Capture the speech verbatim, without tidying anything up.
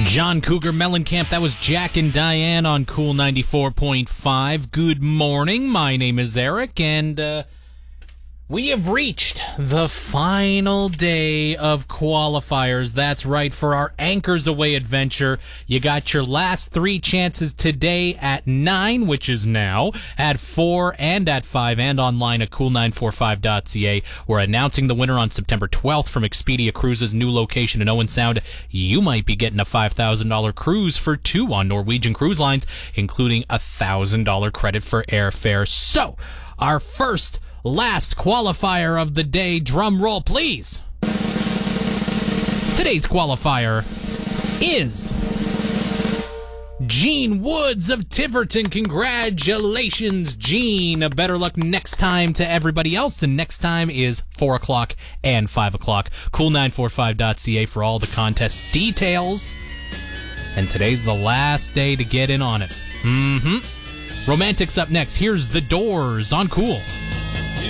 John Cougar Mellencamp, that was Jack and Diane on Cool ninety-four point five. Good morning, my name is Eric, and uh, we have reached the final day of qualifiers. That's right, for our Anchors Away adventure. You got your last three chances today at nine, which is now, at four and at five, and online at cool nine four five dot c a. We're announcing the winner on September twelfth from Expedia Cruises' new location in Owen Sound. You might be getting a five thousand dollars cruise for two on Norwegian Cruise Lines, including a one thousand dollars credit for airfare. So, our first last qualifier of the day, drum roll please. Today's qualifier is Gene Woods of Tiverton. Congratulations, Gene. Better luck next time to everybody else, and next time is four o'clock and five o'clock. cool nine four five dot c a for all the contest details. And today's the last day to get in on it. Mm-hmm. Romantics up next. Here's The Doors on Cool.